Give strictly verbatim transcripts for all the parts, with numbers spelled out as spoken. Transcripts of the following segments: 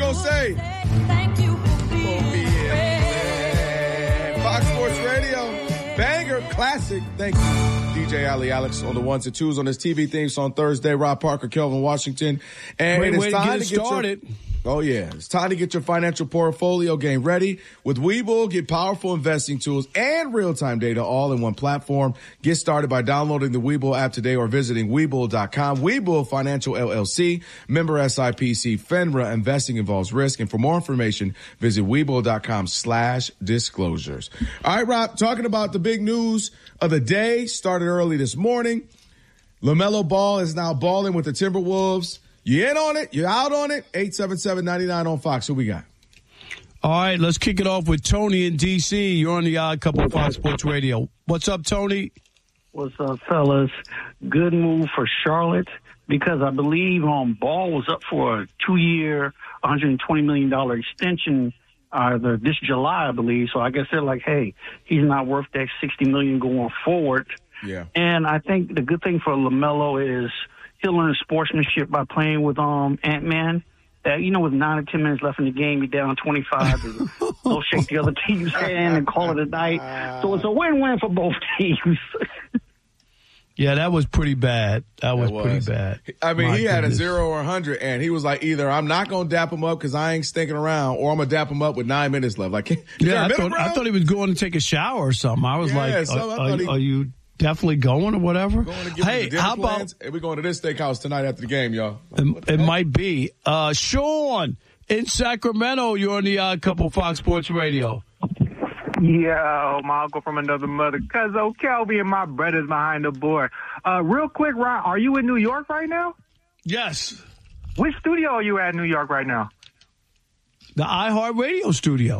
gonna say? Thank you for being Yeah. Fox Sports Radio, banger, classic. Thank you, D J Ali Alex on the ones and twos on this T V theme on Thursday. Rob Parker, Kelvin Washington, and Great it's way time to get, to get started. Your, oh yeah, it's time to get your financial portfolio game ready with Webull. Get powerful investing tools and real-time data all in one platform. Get started by downloading the Webull app today or visiting Webull dot com. Webull Financial L L C, member S I P C, FINRA. Investing involves risk, and for more information, visit Webull dot com slash disclosures. All right, Rob, talking about the big news of the day. Started early this morning. LaMelo Ball is now balling with the Timberwolves. You in on it? You out on it? eight seven seven, nine nine on Fox. Who we got? All right, let's kick it off with Tony in D C. You're on the Odd Couple of Fox Sports Radio. What's up, Tony? What's up, fellas? Good move for Charlotte because I believe um, Ball was up for a two-year, one hundred twenty million dollars extension uh, the, this July, I believe. So I guess they're like, hey, he's not worth that sixty million dollars going forward. Yeah. And I think the good thing for LaMelo is he'll learn sportsmanship by playing with um Ant-Man. That, you know, with nine or ten minutes left in the game, you're down twenty-five. They'll shake the other team's hand and call it a night. So it's a win-win for both teams. Yeah, that was pretty bad. That was, was. pretty bad. I mean, My he had goodness. a zero or a hundred, and he was like, either I'm not going to dap him up because I ain't stinking around, or I'm going to dap him up with nine minutes left. Like, Yeah, I thought, I thought he was going to take a shower or something. I was Yeah, like, so I are, thought are, he- are you definitely going or whatever? Going to give Hey, him the how dinner about, plans? Hey, we're going to this steakhouse tonight after the game, y'all. it, it might be. Uh, Sean in Sacramento, you're on the Odd Couple Fox Sports Radio. Yeah, my uncle from another mother. Cuzzo Kelby and my brothers behind the board. Uh, real quick, Ron, are you in New York right now? Yes, Which studio are you at in New York right now? the iHeartRadio studio.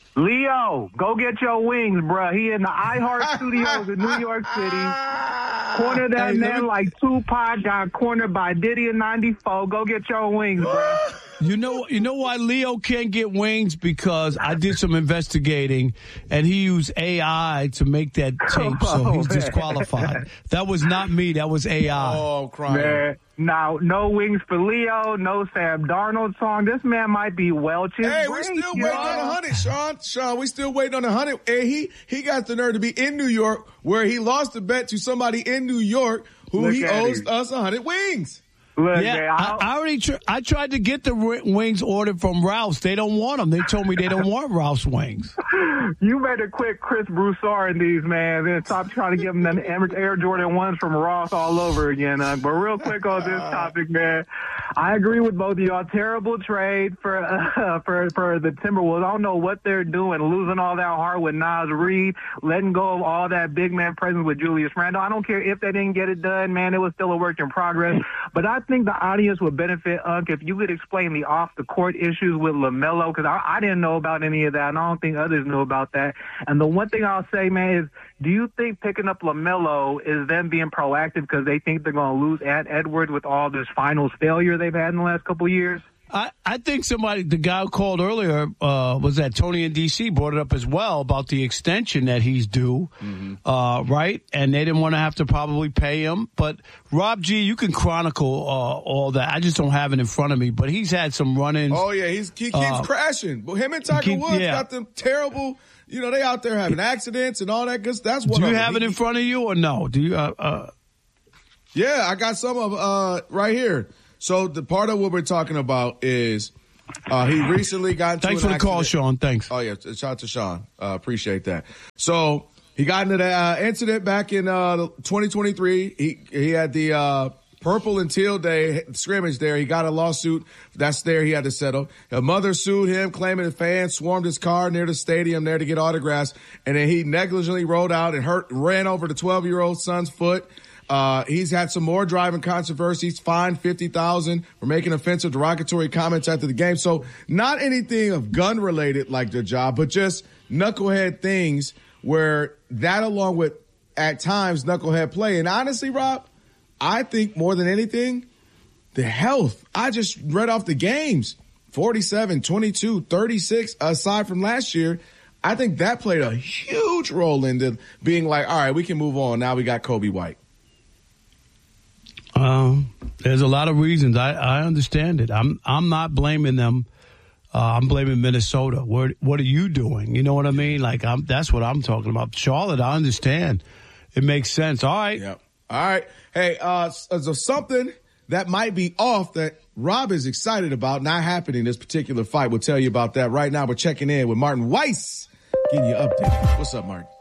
Leo, go get your wings, bruh. He in the iHeart Studios in New York City. Corner that Hey, let man me- like Tupac got cornered by Diddy in ninety-four. Go get your wings, bruh. You know, you know why Leo can't get wings? Because I did some investigating, and he used A I to make that tape, so Oh, he's man. disqualified. That was not me. That was A I. Oh, I'm crying. Man, now, no wings for Leo, no Sam Darnold song. This man might be Welch's. Hey, we're great, still yo. waiting on a hundred, Sean. Sean, we still waiting on a hundred. Hey, he he got the nerve to be in New York, where he lost the bet to somebody in New York who Look he at owes him. us a hundred wings. Look, Yeah, man, I, I'll- I already tr- I tried to get the wi- wings ordered from Ralph's. They don't want them. They told me they don't want Ralph's wings. You better quit Chris Broussard and these, man, and stop trying to give them the Air Jordan ones from Ross all over again. Uh, but real quick on this topic, man, I agree with both of y'all. Terrible trade for uh, for for the Timberwolves. I don't know what they're doing, losing all that heart with Nas Reed, letting go of all that big man presence with Julius Randle. I don't care if they didn't get it done, man. It was still a work in progress. But I think the audience would benefit, Unc, if you could explain the off-the-court issues with LaMelo, because I, I didn't know about any of that, and I don't think others knew about that. And the one thing I'll say, man, is do you think picking up LaMelo is them being proactive because they think they're going to lose Ant Edwards with all this finals failure they've had in the last couple of years? I, I think somebody, the guy who called earlier, uh, was that Tony in D C, brought it up as well about the extension that he's due, mm-hmm. uh, right? And they didn't want to have to probably pay him. But Rob G, you can chronicle uh, all that. I just don't have it in front of me. But he's had some run-ins. Oh yeah, he's he keeps Uh, crashing. But him and Tiger keep- Woods yeah. got them terrible. You know, they out there having accidents and all that good stuff. That's what. Do you of have them. it in He- front of you or no? Do you? Uh, uh, Yeah, I got some of uh right here. So the part of what we're talking about is uh he recently got into thanks an for the call, accident. Sean. Thanks. Oh yeah, shout out to Sean. Uh, appreciate that. So he got into the uh, incident back in uh twenty twenty-three. He he had the uh purple and teal day scrimmage there. He got a lawsuit. That's there. He had to settle. A mother sued him, claiming the fans swarmed his car near the stadium there to get autographs. And then he negligently rode out and hurt, ran over the twelve-year-old son's foot. Uh, he's had some more driving controversies, fined fifty thousand dollars for making offensive derogatory comments after the game. So not anything of gun related like the job, but just knucklehead things where that along with at times knucklehead play. And honestly, Rob, I think more than anything, the health. I just read off the games, forty-seven, twenty-two, thirty-six, aside from last year. I think that played a huge role into being like, all right, we can move on. Now we got Kobe White. Um, there's a lot of reasons. I, I understand it. I'm I'm not blaming them Uh, I'm blaming Minnesota. What, what are you doing? You know what I mean? Like, I'm, that's what I'm talking about. Charlotte, I understand. It makes sense. All right. Yep. All right. Hey, uh, so something that might be off that Rob is excited about not happening this particular fight. We'll tell you about that right now. We're checking in with Martin Weiss, getting you updated. What's up, Martin?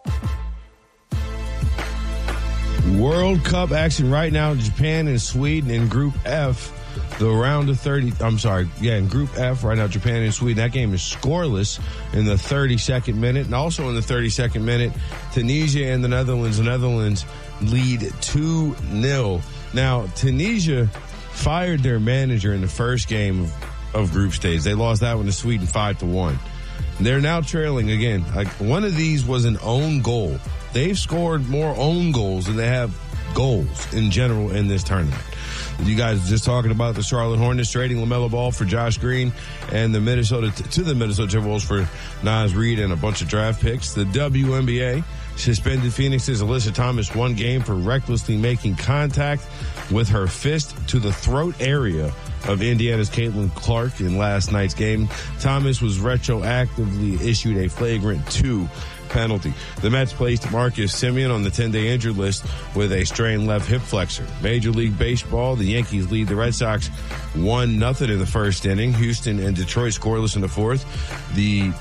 World Cup action right now. Japan and Sweden in Group F. The round of thirty, I'm sorry, yeah, in Group F right now, Japan and Sweden. That game is scoreless in the thirty-second minute. And also in the thirty-second minute, Tunisia and the Netherlands. The Netherlands lead two nil. Now, Tunisia fired their manager in the first game of, of group stage. They lost that one to Sweden five to one. They're now trailing again. Like, one of these was an own goal. They've scored more own goals than they have goals in general in this tournament. You guys just talking about the Charlotte Hornets trading LaMelo Ball for Josh Green and the Minnesota to the Minnesota Timberwolves for Naz Reid and a bunch of draft picks. The W N B A suspended Phoenix's Alyssa Thomas one game for recklessly making contact with her fist to the throat area of Indiana's Caitlin Clark in last night's game. Thomas was retroactively issued a flagrant two penalty. The Mets placed Marcus Semien on the ten-day injured list with a strained left hip flexor. Major League Baseball, the Yankees lead the Red Sox one nothing in the first inning. Houston and Detroit scoreless in the fourth. The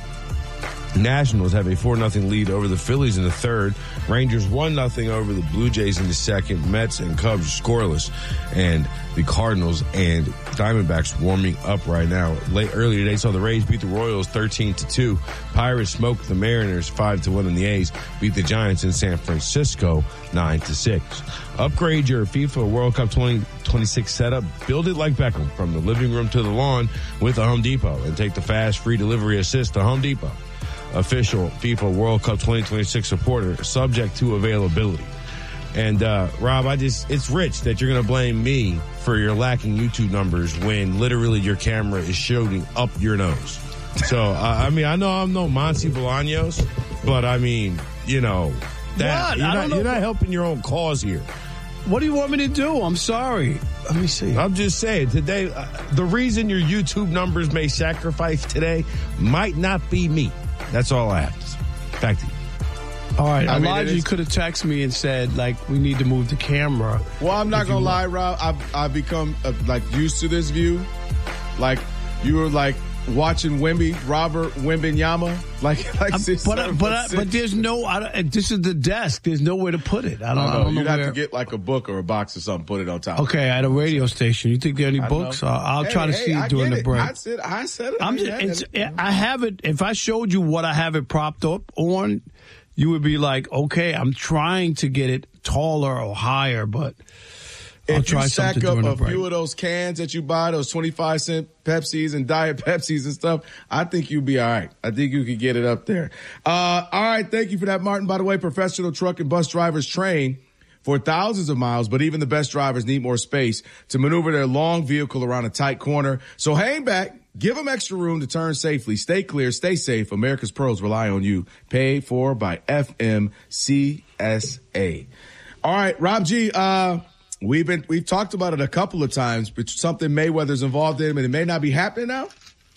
Nationals have a four nothing lead over the Phillies in the third. Rangers one nothing over the Blue Jays in the second. Mets and Cubs scoreless. And the Cardinals and Diamondbacks warming up right now. Late earlier today, saw the Rays beat the Royals thirteen to two. Pirates smoked the Mariners five to one, and the A's beat the Giants in San Francisco nine to six. Upgrade your FIFA World Cup twenty twenty-six setup. Build it like Beckham from the living room to the lawn with the Home Depot, and take the fast free delivery assist to Home Depot. Official FIFA World Cup twenty twenty-six supporter, subject to availability. And, uh, Rob, I just, it's rich that you're going to blame me for your lacking YouTube numbers when literally your camera is shooting up your nose. So, uh, I mean, I know I'm no Monty Bolaños, but I mean, you know, that, What? you're, I not, don't know. you're not helping your own cause here. What do you want me to do? I'm sorry. Let me see. I'm just saying, today, uh, the reason your YouTube numbers may sacrifice today might not be me. That's all I have to say. Back to you. All right, I mean, Elijah, it is- you could have texted me and said, like, we need to move the camera. Well, I'm not If you gonna want. lie, Rob. I've I've become uh, like used to this view. Like you were like watching Wemby, Robert Wembanyama. Like like I'm- six, but seven, but six. but there's no. I don't, this is the desk. There's nowhere to put it. I don't. I I know, don't know you'd have where. to get like a book or a box or something, put it on top. Okay, at a radio station. You think there are any I books? know. Uh, I'll Hey, try to hey, see I it during get the it. break. I said, I said it. I'm I just. had It's. it. I have it. If I showed you what I have it propped up on, you would be like, okay, I'm trying to get it taller or higher, but I'll If try you stack something up during the a break. few of those cans that you buy, those twenty-five cent Pepsis and Diet Pepsis and stuff, I think you'll be all right. I think you could get it up there. Uh, all right. Thank you for that, Martin. By the way, professional truck and bus drivers train for thousands of miles, but even the best drivers need more space to maneuver their long vehicle around a tight corner. So hang back. Give them extra room to turn safely. Stay clear. Stay safe. America's pros rely on you. Paid for by F M C S A. All right, Rob G, uh, we've been, we've talked about it a couple of times, but something Mayweather's involved in, and it may not be happening now.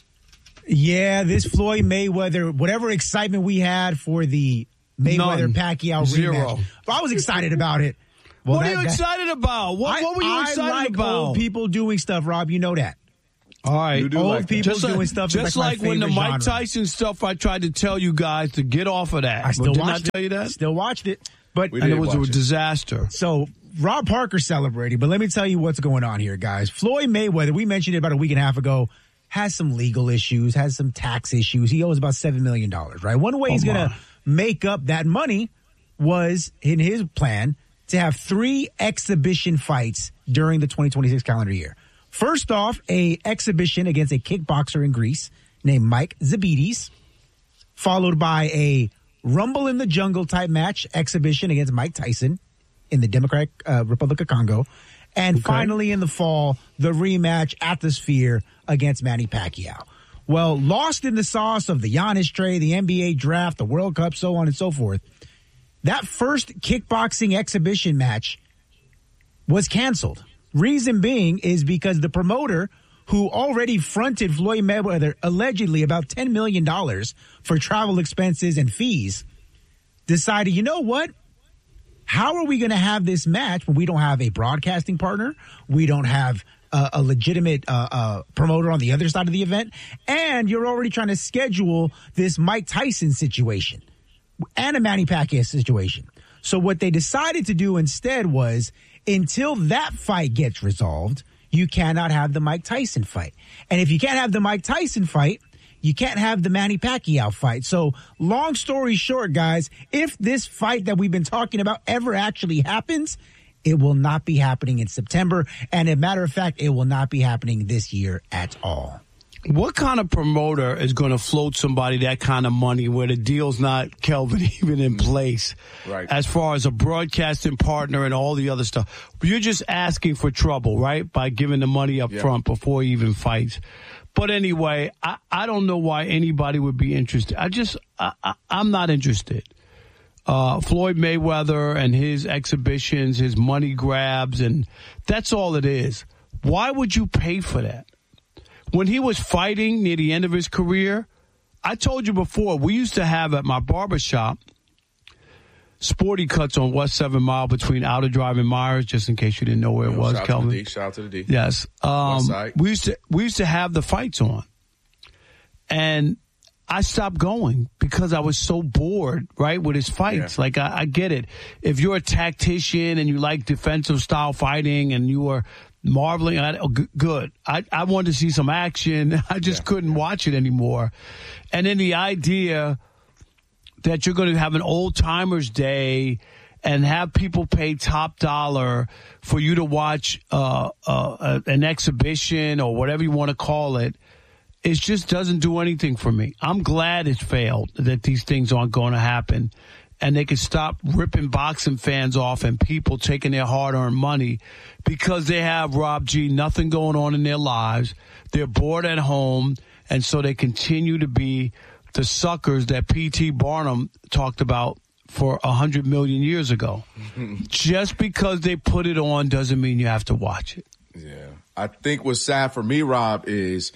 Yeah, this Floyd Mayweather, whatever excitement we had for the Mayweather None. Pacquiao Zero. rematch, I was excited about it. Well, what that- are you that- excited about? What, I, what were you I excited like about? old people doing stuff, Rob. You know that. All right. You do Old like that. people Just doing like, stuff is just like, like my when the favorite Mike genre. Tyson stuff, I tried to tell you guys to get off of that. I still but didn't watched I tell it. you that? Still watched it. But We And did it was watch a it. disaster. So Rob Parker celebrating, but let me tell you what's going on here, guys. Floyd Mayweather, we mentioned it about a week and a half ago, has some legal issues, has some tax issues. He owes about seven million dollars, right? One way Oh, he's going my. to make up that money was in his plan to have three exhibition fights during the twenty twenty-six calendar year. First off, a exhibition against a kickboxer in Greece named Mike Zabides, followed by a Rumble in the Jungle type match exhibition against Mike Tyson in the Democratic uh, Republic of Congo. And Okay. finally in the fall, the rematch at the Sphere against Manny Pacquiao. Well, lost in the sauce of the Giannis trade, the N B A draft, the World Cup, so on and so forth, that first kickboxing exhibition match was canceled. Reason being is because the promoter who already fronted Floyd Mayweather allegedly about ten million dollars for travel expenses and fees, decided, you know what? How are we going to have this match when we don't have a broadcasting partner? We don't have uh, a legitimate uh, uh, promoter on the other side of the event. And you're already trying to schedule this Mike Tyson situation and a Manny Pacquiao situation. So what they decided to do instead was, until that fight gets resolved, you cannot have the Mike Tyson fight. And if you can't have the Mike Tyson fight, you can't have the Manny Pacquiao fight. So long story short, guys, if this fight that we've been talking about ever actually happens, it will not be happening in September. And as a matter of fact, it will not be happening this year at all. What kind of promoter is going to float somebody that kind of money where the deal's not, Kelvin, even in place? Right. As far as a broadcasting partner and all the other stuff. You're just asking for trouble, right? By giving the money up yeah. front before he even fights. But anyway, I, I don't know why anybody would be interested. I just, I, I, I'm not interested. Uh, Floyd Mayweather and his exhibitions, his money grabs, and that's all it is. Why would you pay for that? When he was fighting near the end of his career, I told you before, we used to have at my barbershop Sporty Cuts on West seven Mile between Outer Drive and Myers, just in case you didn't know where it was, shout Kelvin. Out to the D, shout out to the D. Yes. Um, West side. we used to we used to have the fights on. And I stopped going because I was so bored, right, with his fights. Yeah. Like, I, I get it. If you're a tactician and you like defensive style fighting and you are marveling at it, oh, g- good. I, I wanted to see some action. I just yeah. couldn't watch it anymore. And then the idea that you're going to have an old timers day and have people pay top dollar for you to watch uh, uh, an exhibition or whatever you want to call it, it just doesn't do anything for me. I'm glad it failed, that these things aren't going to happen, and they can stop ripping boxing fans off and people taking their hard-earned money because they have, Rob G, nothing going on in their lives. They're bored at home, and so they continue to be the suckers that P T Barnum talked about for a hundred million years ago. Just because they put it on doesn't mean you have to watch it. Yeah. I think what's sad for me, Rob, is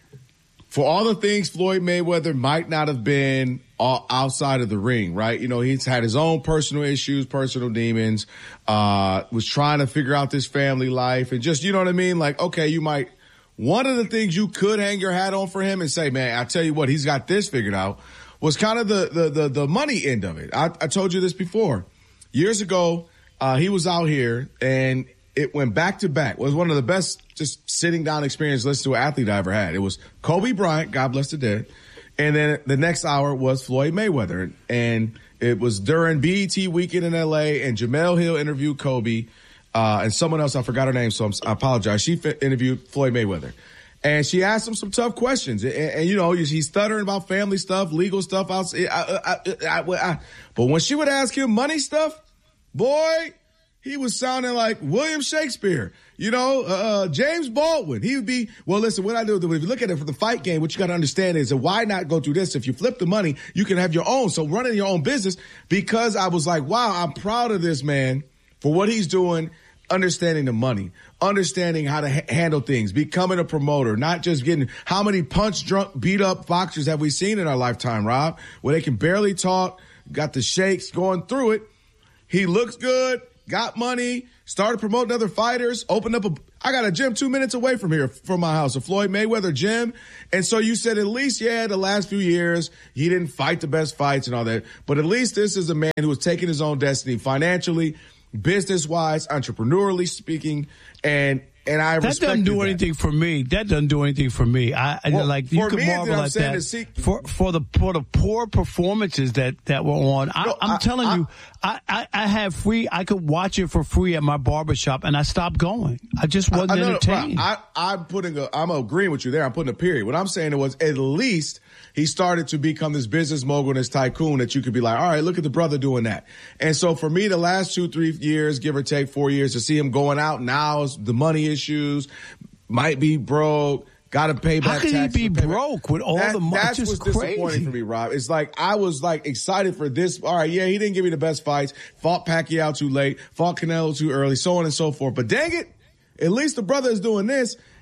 for all the things Floyd Mayweather might not have been all outside of the ring, right? You know, he's had his own personal issues, personal demons, uh, was trying to figure out this family life and just, you know what I mean? Like, okay, you might, one of the things you could hang your hat on for him and say, man, I tell you what, he's got this figured out, was kind of the, the, the, the money end of it. I, I told you this before. Years ago, uh, he was out here and it went back to back. It was one of the best just sitting down experience listening to an athlete I ever had. It was Kobe Bryant, God bless the dead. And then the next hour was Floyd Mayweather. And it was during B E T weekend in L A, and Jemele Hill interviewed Kobe, uh, and someone else, I forgot her name, so I'm, I apologize. She fi- interviewed Floyd Mayweather. And she asked him some tough questions. And, and you know, he's stuttering about family stuff, legal stuff. Out, I, I, I, I, but when she would ask him money stuff, boy, he was sounding like William Shakespeare, you know, uh, James Baldwin. He would be, well, listen, what I do, if you look at it from the fight game, what you got to understand is that why not go through this? If you flip the money, you can have your own. So running your own business, because I was like, wow, I'm proud of this man for what he's doing, understanding the money, understanding how to ha- handle things, becoming a promoter, not just getting, how many punch drunk, beat up boxers have we seen in our lifetime, Rob, where they can barely talk, got the shakes going through it. He looks good. Got money, started promoting other fighters, opened up a, I got a gym two minutes away from here, from my house, a Floyd Mayweather gym. And so you said at least, yeah, the last few years, he didn't fight the best fights and all that. But at least this is a man who was taking his own destiny financially, business-wise, entrepreneurially speaking, and and I that doesn't do that. anything for me. That doesn't do anything for me. I, I well, like you can marvel at that see, for for the for the poor performances that, that were on. I, no, I'm I, telling I, you, I, I I have free. I could watch it for free at my barbershop, and I stopped going. I just wasn't I, I know, entertained. I, I'm putting a, I'm agreeing with you there. I'm putting a period. What I'm saying was at least he started to become this business mogul and this tycoon that you could be like, all right, look at the brother doing that. And so for me, the last two, three years, give or take four years, to see him going out now, the money issues, might be broke, got to pay back taxes. How can he be broke with all that, the money? That's what's crazy. disappointing for me, Rob. It's like I was like excited for this. All right, yeah, he didn't give me the best fights, fought Pacquiao too late, fought Canelo too early, so on and so forth. But dang it, at least the brother is doing this.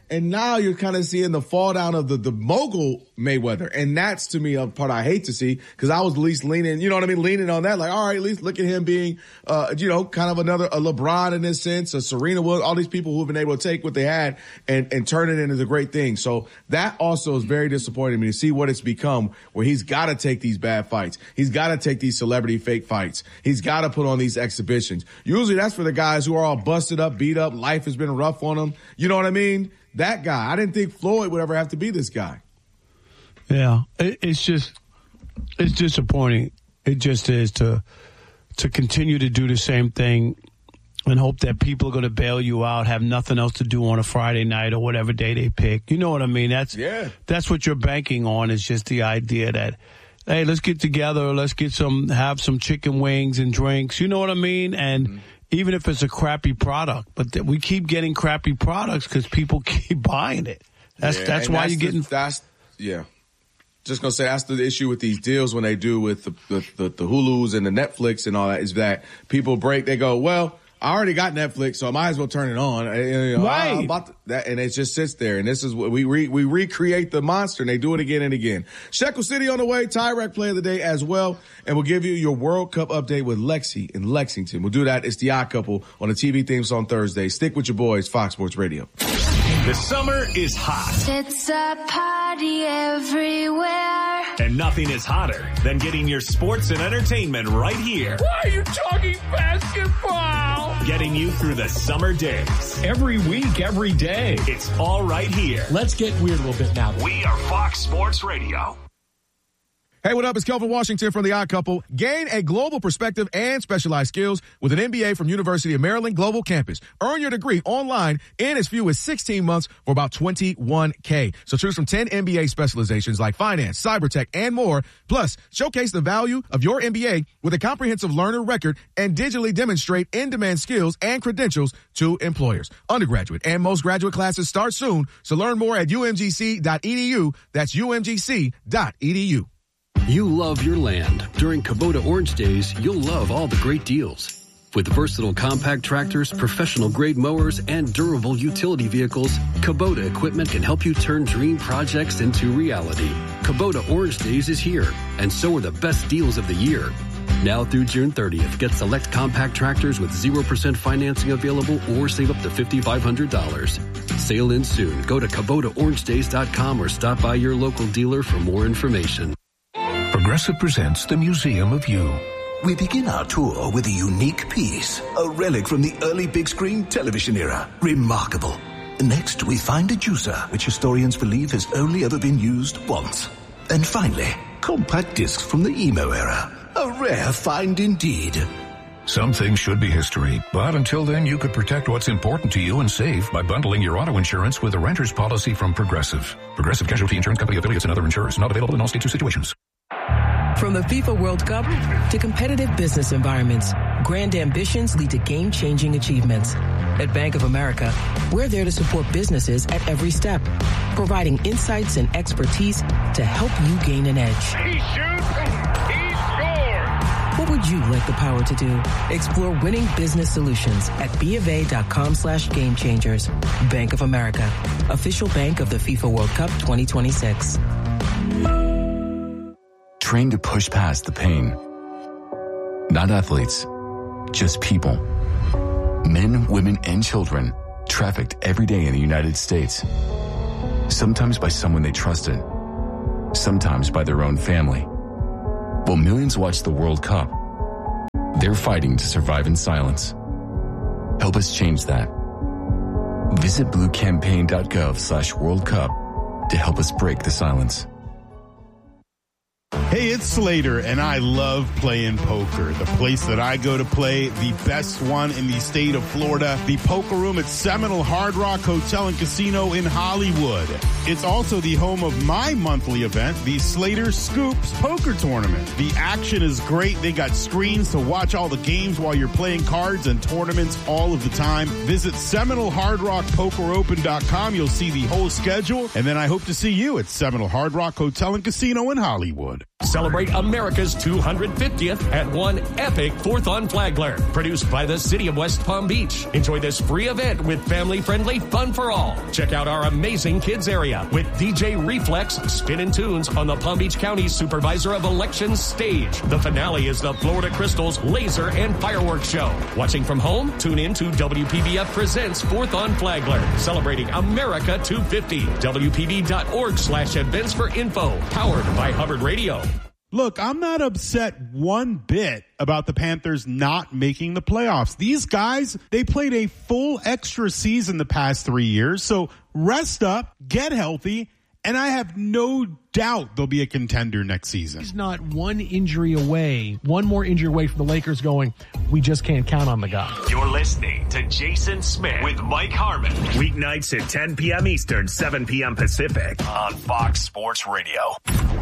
And now you're kind of seeing the fall down of the, the mogul Mayweather. And that's, to me, a part I hate to see, because I was at least leaning, you know what I mean, leaning on that. Like, all right, at least look at him being, uh, you know, kind of another a LeBron in this sense, a Serena Williams, all these people who have been able to take what they had and, and turn it into the great thing. So that also is very disappointing to me to see what it's become, where he's got to take these bad fights. He's got to take these celebrity fake fights. He's got to put on these exhibitions. Usually that's for the guys who are all busted up, beat up. Life has been rough on them. You know what I mean? That guy. I didn't think Floyd would ever have to be this guy. Yeah, it, it's just, it's disappointing. It just is to, to continue to do the same thing and hope that people are going to bail you out, have nothing else to do on a Friday night or whatever day they pick. You know what I mean? That's, yeah. That's what you're banking on, is just the idea that, hey, let's get together, let's get some, have some chicken wings and drinks. You know what I mean? And, mm-hmm. Even if it's a crappy product, but th- we keep getting crappy products because people keep buying it. That's yeah, that's why that's you're the, getting. That's yeah. Just gonna say that's the issue with these deals when they do with the the, the the Hulus and the Netflix and all that, is that people break. They go, well, I already got Netflix, so I might as well turn it on. You know, right. I'm about to, that, and it just sits there. And this is what we re, we recreate the monster, and they do it again and again. Shekel City on the way. Tyrek play of the day as well, and we'll give you your World Cup update with Lexi in Lexington. We'll do that. It's the Odd Couple on the T V themes on Thursday. Stick with your boys, Fox Sports Radio. The summer is hot. It's a party everywhere. And nothing is hotter than getting your sports and entertainment right here. Why are you talking basketball? Getting you through the summer days. Every week, every day. It's all right here. Let's get weird a little bit now. We are Fox Sports Radio. Hey, what up? It's Kelvin Washington from The Odd Couple. Gain a global perspective and specialized skills with an M B A from University of Maryland Global Campus. Earn your degree online in as few as sixteen months for about twenty-one K. So choose from ten M B A specializations like finance, cyber tech, and more. Plus, showcase the value of your M B A with a comprehensive learner record and digitally demonstrate in-demand skills and credentials to employers. Undergraduate and most graduate classes start soon. So learn more at U M G C dot E D U. That's U M G C dot E D U. You love your land. During Kubota Orange Days, you'll love all the great deals. With versatile compact tractors, professional-grade mowers, and durable utility vehicles, Kubota equipment can help you turn dream projects into reality. Kubota Orange Days is here, and so are the best deals of the year. Now through June thirtieth, get select compact tractors with zero percent financing available or save up to five thousand five hundred dollars. Sale ends soon. Go to Kubota Orange Days dot com or stop by your local dealer for more information. Progressive presents the Museum of You. We begin our tour with a unique piece, a relic from the early big screen television era. Remarkable. Next, we find a juicer, which historians believe has only ever been used once. And finally, compact discs from the emo era. A rare find indeed. Some things should be history, but until then, you could protect what's important to you and save by bundling your auto insurance with a renter's policy from Progressive. Progressive Casualty Insurance Company affiliates and other insurers. Not available in all states or situations. From the FIFA World Cup to competitive business environments, grand ambitions lead to game-changing achievements. At Bank of America, we're there to support businesses at every step, providing insights and expertise to help you gain an edge. He shoots, he scores! What would you like the power to do? Explore winning business solutions at BofA.com slash game changers. Bank of America, official bank of the FIFA World Cup twenty twenty-six. Trained to push past the pain. Not athletes, just people. Men, women, and children trafficked every day in the United States. Sometimes by someone they trusted, sometimes by their own family. While millions watch the World Cup, they're fighting to survive in silence. Help us change that. Visit bluecampaign.gov slash World Cup to help us break the silence. Hey, it's Slater, and I love playing poker. The place that I go to play, the best one in the state of Florida, the Poker Room at Seminole Hard Rock Hotel and Casino in Hollywood. It's also the home of my monthly event, the Slater Scoops Poker Tournament. The action is great. They got screens to watch all the games while you're playing cards and tournaments all of the time. Visit Seminole Hard Rock Poker Open dot com. You'll see the whole schedule, and then I hope to see you at Seminole Hard Rock Hotel and Casino in Hollywood. Celebrate America's two hundred fiftieth at one epic fourth on Flagler. Produced by the City of West Palm Beach. Enjoy this free event with family-friendly fun for all. Check out our amazing kids area with D J Reflex spinning tunes on the Palm Beach County Supervisor of Elections stage. The finale is the Florida Crystals Laser and Fireworks Show. Watching from home? Tune in to W P B F Presents fourth on Flagler. Celebrating America two fifty. W P B dot org slash events for info. Powered by Hubbard Radio. Look, I'm not upset one bit about the Panthers not making the playoffs. These guys, they played a full extra season the past three years. So rest up, get healthy, and I have no doubt they'll be a contender next season. He's not one injury away, one more injury away from the Lakers going, we just can't count on the guy. You're listening to Jason Smith with Mike Harmon. Weeknights at ten p.m. Eastern, seven p.m. Pacific on Fox Sports Radio.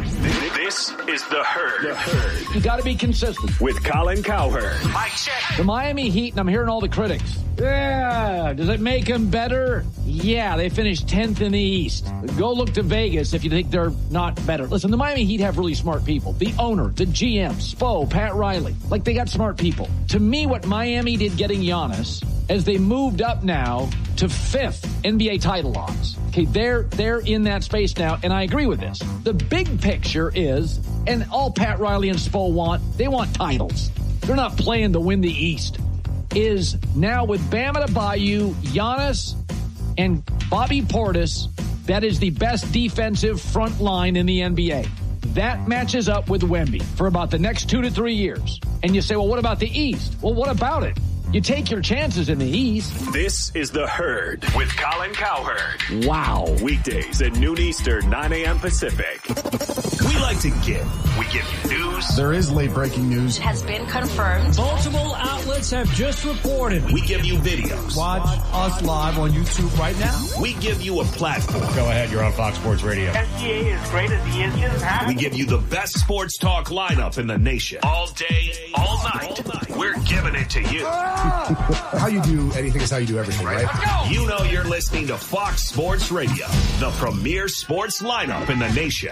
This is The Herd. The Herd. You got to be consistent. With Colin Cowherd. Mike check. The Miami Heat, and I'm hearing all the critics. Yeah. Does it make them better? Yeah, they finished tenth in the East. Go look to Vegas if you think they're not better. Listen, the Miami Heat have really smart people. The owner, the G M, Spo, Pat Riley. Like, they got smart people. To me, what Miami did getting Giannis, as they moved up now to fifth N B A title odds. Okay, they're they're in that space now, and I agree with this. The big picture is, and all Pat Riley and Spo want, they want titles. They're not playing to win the East. Is now with Bam Adebayo, Giannis, and Bobby Portis, that is the best defensive front line in the N B A. That matches up with Wemby for about the next two to three years. And you say, well, what about the East? Well, what about it? You take your chances in the East. This is The Herd with Colin Cowherd. Wow. Weekdays at noon Eastern, nine a.m. Pacific. We like to give. We give you news. There is late breaking news. It has been confirmed. Multiple outlets have just reported. We give you videos. Watch us live on YouTube right now. We give you a platform. Go ahead, you're on Fox Sports Radio. S G A is great as he is just happy. We give you the best sports talk lineup in the nation. All day, all night. All night. We're giving it to you. How you do anything is how you do everything, right? You know you're listening to Fox Sports Radio, the premier sports lineup in the nation.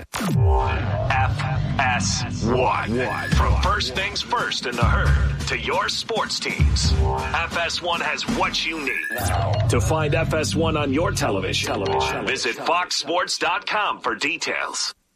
F S one. From first things first in the Herd to your sports teams, F S one has what you need. To find F S one on your television, television. visit fox sports dot com for details.